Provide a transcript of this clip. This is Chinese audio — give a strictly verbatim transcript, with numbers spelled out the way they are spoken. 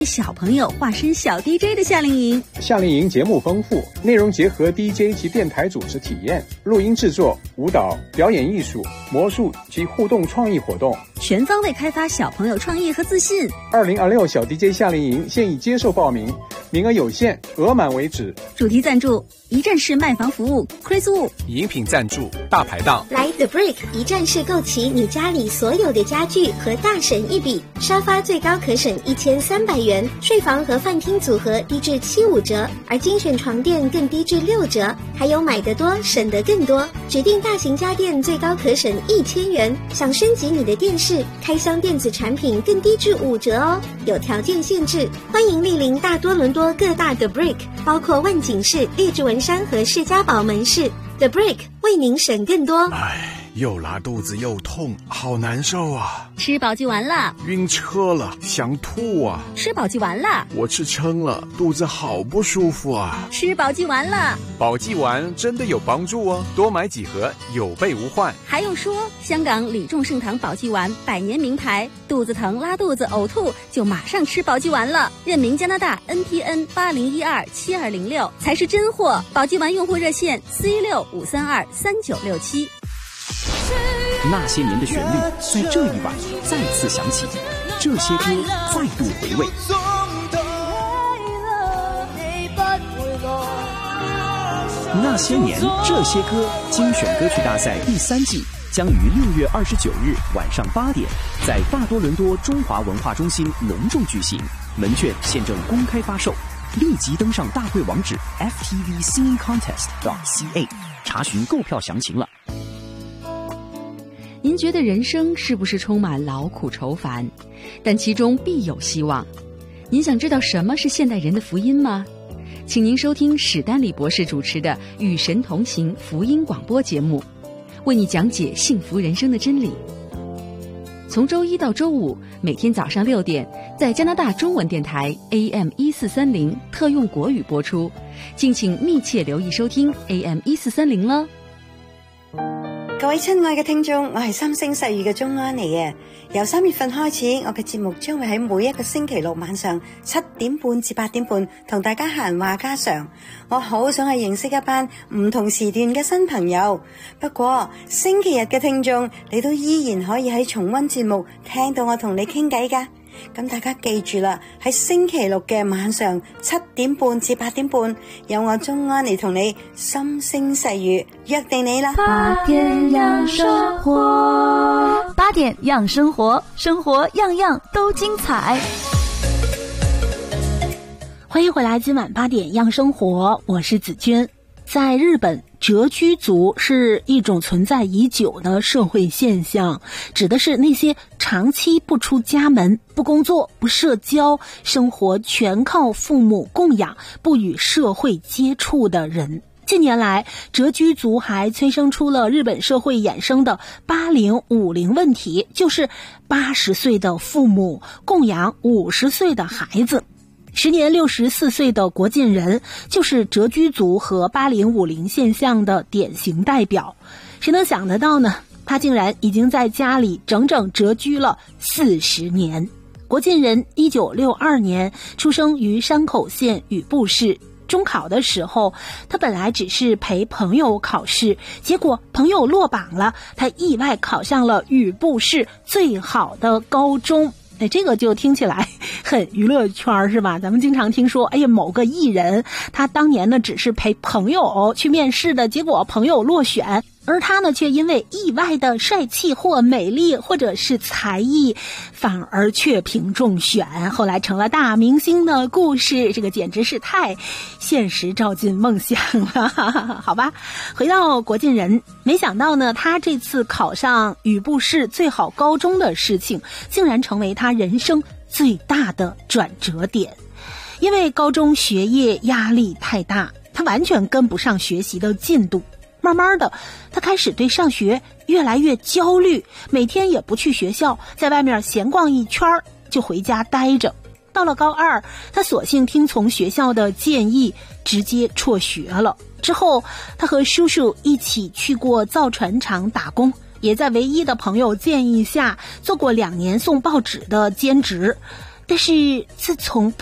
小朋友化身小 D J 的夏令营。 夏令营节目丰富，内容结合 D J 及电台主持体验、录音制作、舞蹈、表演艺术、魔术及互动创意活动， 全方位开发小朋友创意和自信。 二零二六小 D J 夏令营现已接受报名，名额有限，额满为止。 主题赞助一站式卖房服务 Chris Wu， 饮品赞助大排档。 来 The Brick 一站式购齐你家里所有的家具和大省一笔，沙发最高可省一千三百元，睡房和饭厅组合低至七五折，而精选床垫更低至六折，还有买得多省得更多，指定大型家电最高可省一千元，想升级你的电视、开箱电子产品更低至五折哦，有条件限制。欢迎莅临大多伦多各大 The Brick， 包括万景市、列治文山和士嘉堡门市。 The Brick 为您省更多。 唉，又拉肚子又痛，好难受啊！ 吃饱就完了。 晕车了，想吐啊！ 吃饱就完了。 我吃撑了，肚子好不舒服啊！ 吃饱就完了。 保济丸真的有帮助哦，多买几盒，有备无患。 还有说，香港李众盛堂保济丸百年名牌，肚子疼、拉肚子、呕吐就马上吃保济丸了。任明加拿大 N P N 八零一二七二零六才是真货。保济丸用户热线四一六五三二三九六七。 那些年的旋律在这一晚再次响起，这些歌再度回味。那些年这些歌精选歌曲大赛第三季将于六月二十九日晚上八点在大多伦多中华文化中心隆重举行，门券现正公开发售，立即登上大会网址 f t v singing contest dot c a 查询购票详情了。 您觉得人生是不是充满劳苦愁烦？但其中必有希望。您想知道什么是现代人的福音吗？请您收听史丹利博士主持的《与神同行》福音广播节目，为你讲解幸福人生的真理。从周一到周五，每天早上六点，在加拿大中文电台 A M 一四三零特用国语播出，敬請密切留意收聽 A M 一四三零啦。 各位親愛嘅聽眾，我係三星細語嘅鍾安妮啊！由三月份開始，我嘅節目將會喺每一個星期六晚上七點半至八點半同大家閒話家常。我好想去認識一班唔同時段嘅新朋友。不過星期日嘅聽眾，你都依然可以喺重溫節目聽到我同你傾偈㗎。咁大家記住啦，喺星期六嘅晚上七點半至八點半，有我鍾安妮同你心聲細語，約定你啦。 八點讓生活，八點讓生活，生活樣樣都精彩。歡迎回來，今晚八點讓生活，我是子娟。在日本，蟄居族是一種存在已久的社會現象，指的是那些長期不出家門、不工作、不社交、生活全靠父母供養、不與社會接觸的人。近年來，蟄居族還催生出了日本社會衍生的八零五零問題，就是八十歲的父母供養五十歲的孩子。時年六十四歲的國盡人就是蟄居族和八零五零現象的典型代表。誰能想得到呢？他竟然已經在家裡整整蟄居了四十年。國盡人一九六二年出生於山口縣宇部市。中考的時候，他本來只是陪朋友考試，結果朋友落榜了，他意外考上了宇部市最好的高中。哎，这个就听起来很娱乐圈是吧？咱们经常听说，哎呀，某个艺人他当年呢只是陪朋友去面試的，結果朋友落選，而他呢卻因為意外的帥氣或美麗或者是才藝，反而卻評中選，後來成了大明星的故事。這個簡直是太現實照進夢想了。好吧，回到國盡人，沒想到呢他這次考上宇部市最好高中的事情竟然成為他人生最大的轉折點。因為高中學業壓力太大，他完全跟不上學習的進度，慢慢的他開始對上學越來越焦慮，每天也不去學校，在外面閒逛一圈就回家待着。到了高二，他索性聽從學校的建議，直接輟學了。之後他和叔叔一起去過造船廠打工，也在唯一的朋友建議下做過兩年送報紙的兼職。 但是自从